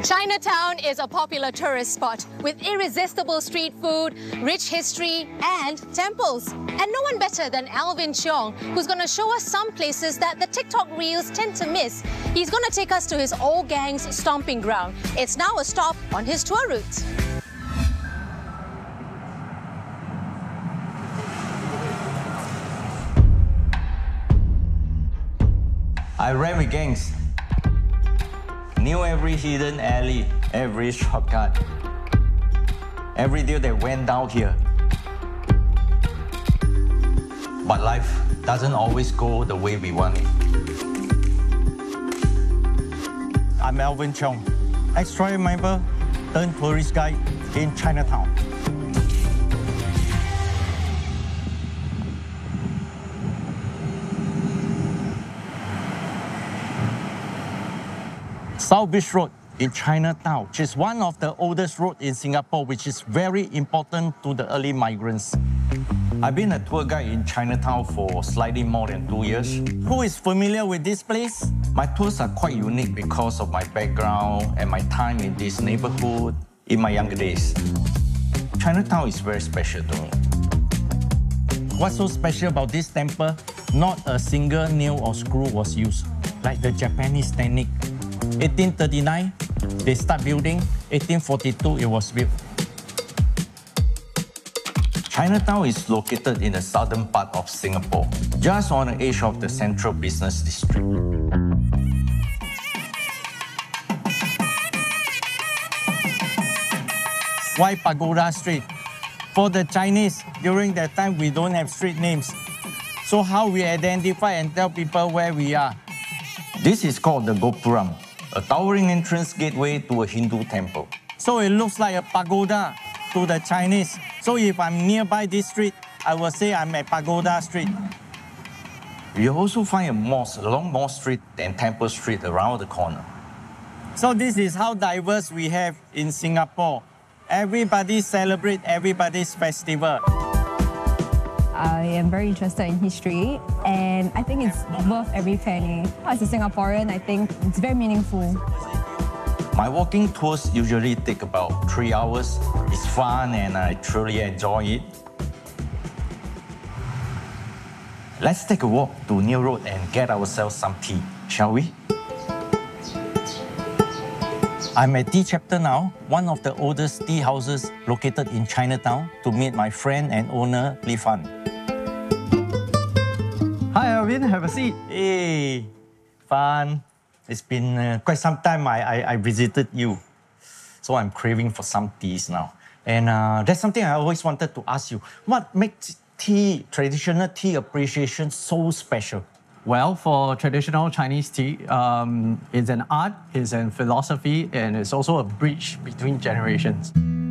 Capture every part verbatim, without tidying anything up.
Chinatown is a popular tourist spot with irresistible street food, rich history, and temples. And no one better than Alvin Cheong, who's going to show us some places that the TikTok reels tend to miss. He's going to take us to his old gang's stomping ground. It's now a stop on his tour route. I ran with gangs. Knew every hidden alley, every shortcut, every deal that went down here. But life doesn't always go the way we want it. I'm Alvin Cheong, ex-trial member turned tourist guide in Chinatown. South Beach Road in Chinatown, which is one of the oldest roads in Singapore, which is very important to the early migrants. I've been a tour guide in Chinatown for slightly more than two years. Who is familiar with this place? My tours are quite unique because of my background and my time in this neighborhood in my younger days. Chinatown is very special to me. What's so special about this temple? Not a single nail or screw was used, like the Japanese technique. eighteen thirty-nine, they start building. eighteen forty-two, it was built. Chinatown is located in the southern part of Singapore, just on the edge of the central business district. Why Pagoda Street? For the Chinese, during that time, we don't have street names. So how we identify and tell people where we are? This is called the Gopuram, a towering entrance gateway to a Hindu temple. So it looks like a pagoda to the Chinese. So if I'm nearby this street, I will say I'm at Pagoda Street. You also find a mosque along Mosque Street and Temple Street around the corner. So this is how diverse we have in Singapore. Everybody celebrates everybody's festival. I am very interested in history, and I think it's worth every penny. As a Singaporean, I think it's very meaningful. My walking tours usually take about three hours. It's fun and I truly enjoy it. Let's take a walk to Neil Road and get ourselves some tea, shall we? I'm at Tea Chapter now, one of the oldest tea houses located in Chinatown, to meet my friend and owner, Li Fan. Hi, Alvin. Have a seat. Hey, Fan. It's been uh, quite some time I, I, I visited you. So I'm craving for some teas now. And uh, that's something I always wanted to ask you. What makes tea, traditional tea appreciation so special? Well, for traditional Chinese tea, um, it's an art, it's a philosophy, and it's also a bridge between generations.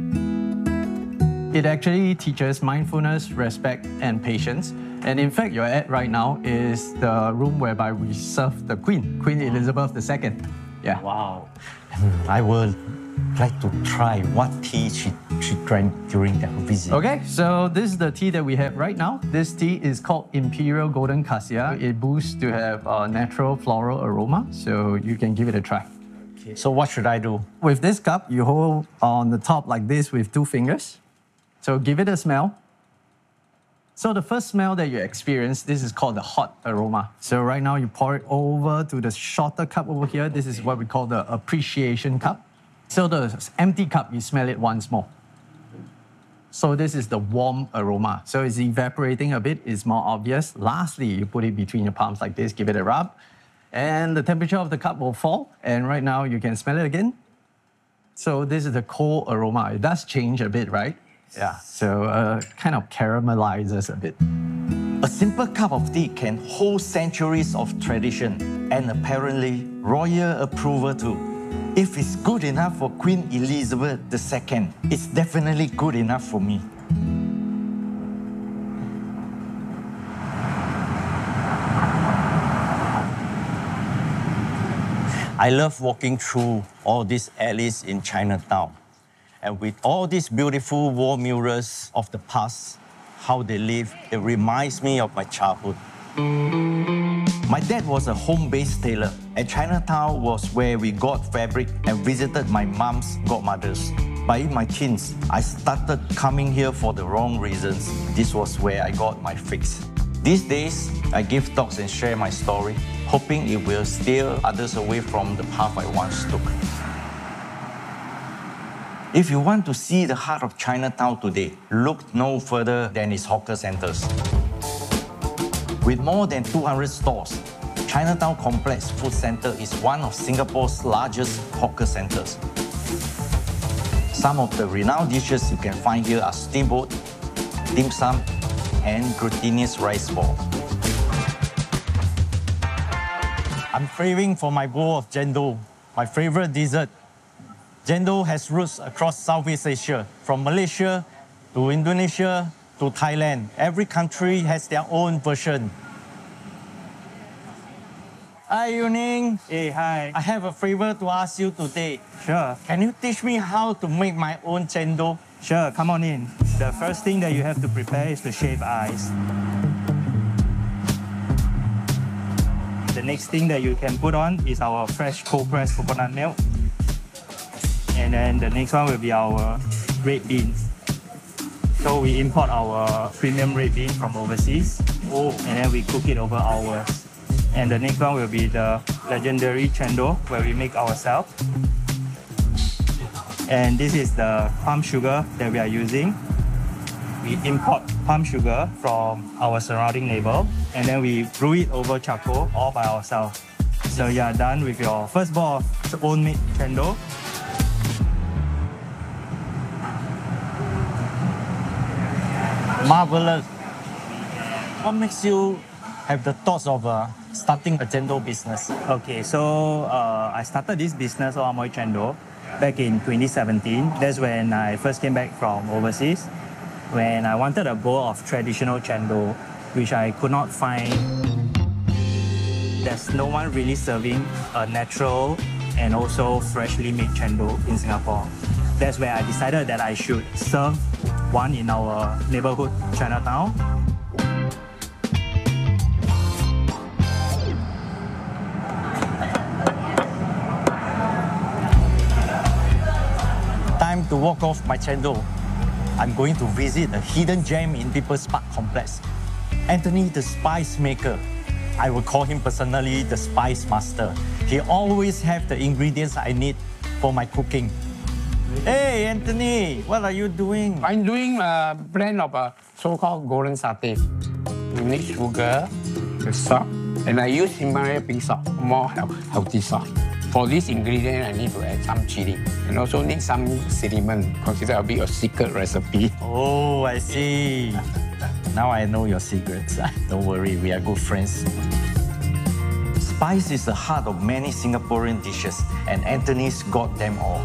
It actually teaches mindfulness, respect, and patience. And in fact, you're at right now is the room whereby we serve the Queen, Queen Elizabeth the Second. Yeah. Wow. I would like to try what tea she, she drank during that visit. Okay, so this is the tea that we have right now. This tea is called Imperial Golden Cassia. It boosts to have a natural floral aroma, so you can give it a try. Okay. So what should I do? With this cup, you hold on the top like this with two fingers. So give it a smell. So the first smell that you experience, this is called the hot aroma. So right now you pour it over to the shorter cup over here. This is what we call the appreciation cup. So the empty cup, you smell it once more. So this is the warm aroma. So it's evaporating a bit, it's more obvious. Lastly, you put it between your palms like this, give it a rub. And the temperature of the cup will fall. And right now you can smell it again. So this is the cold aroma. It does change a bit, right? Yeah, so uh, kind of caramelizes a bit. A simple cup of tea can hold centuries of tradition and apparently royal approval too. If it's good enough for Queen Elizabeth the Second, it's definitely good enough for me. I love walking through all these alleys in Chinatown. And with all these beautiful wall murals of the past, how they live, it reminds me of my childhood. My dad was a home-based tailor, and Chinatown was where we got fabric and visited my mom's godmothers. But in my teens, I started coming here for the wrong reasons. This was where I got my fix. These days, I give talks and share my story, hoping it will steer others away from the path I once took. If you want to see the heart of Chinatown today, look no further than its hawker centers. With more than two hundred stores, Chinatown Complex Food Centre is one of Singapore's largest hawker centres. Some of the renowned dishes you can find here are steamboat, dim sum, and glutinous rice ball. I'm craving for my bowl of cendol, my favourite dessert. Cendol has roots across Southeast Asia, from Malaysia to Indonesia to Thailand. Every country has their own version. Hi, Yuning. Hey, hi. I have a favor to ask you today. Sure, Can you teach me how to make my own cendol? sure, come on in. The first thing that you have to prepare is to shave ice. The next thing that you can put on is our fresh cold-pressed coconut milk. And then the next one will be our red beans. So we import our premium red bean from overseas. Oh. And then we cook it over hours. And the next one will be the legendary cendol, where we make ourselves. And this is the palm sugar that we are using. We import palm sugar from our surrounding neighbor, and then we brew it over charcoal all by ourselves. So you are done with your first bowl of own-made cendol. Marvelous. What makes you have the thoughts of uh, starting a cendol business? Okay, so uh, I started this business, Oa Moi Cendol, back in twenty seventeen. That's when I first came back from overseas, when I wanted a bowl of traditional cendol, which I could not find. There's no one really serving a natural and also freshly made cendol in Singapore. That's where I decided that I should serve one in our neighborhood, Chinatown. Time to walk off my cendol. I'm going to visit a hidden gem in People's Park Complex. Anthony the Spice Maker. I will call him personally the Spice Master. He always have the ingredients I need for my cooking. Hey Anthony, what are you doing? I'm doing a blend of a so-called golden satay. You need sugar, the salt, and I use Himalaya pink salt, more health, healthy salt. For this ingredient, I need to add some chili and also need some cinnamon, consider a bit a secret recipe. Oh, I see. Now I know your secrets. Don't worry, we are good friends. Spice is the heart of many Singaporean dishes, and Anthony's got them all.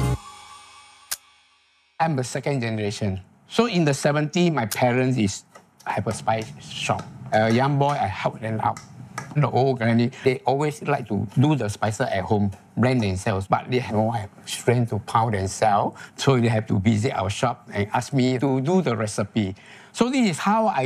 I'm the second generation. So in the seventies, my parents is have a spice shop. A young boy, I help them out. The old granny, they always like to do the spices at home, blend themselves, but they don't have strength to pound themselves. So they have to visit our shop and ask me to do the recipe. So this is how I